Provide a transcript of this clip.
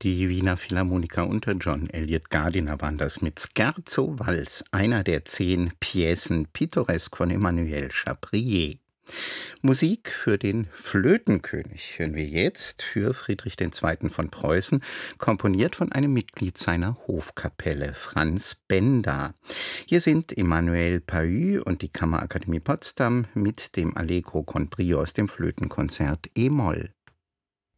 Die Wiener Philharmoniker unter John Eliot Gardiner waren das mit Scherzo Vals, einer der 10 Piècen pittoresque von Emmanuel Chabrier. Musik für den Flötenkönig hören wir jetzt für Friedrich II. Von Preußen, komponiert von einem Mitglied seiner Hofkapelle, Franz Benda. Hier sind Emmanuel Pahud und die Kammerakademie Potsdam mit dem Allegro con Brio aus dem Flötenkonzert e-Moll.